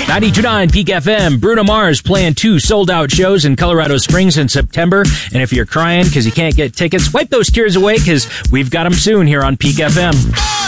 92.9 Peak FM. Bruno Mars playing 2 sold-out shows in Colorado Springs in September. And if you're crying because you can't get tickets, wipe those tears away because we've got them soon here on Peak FM.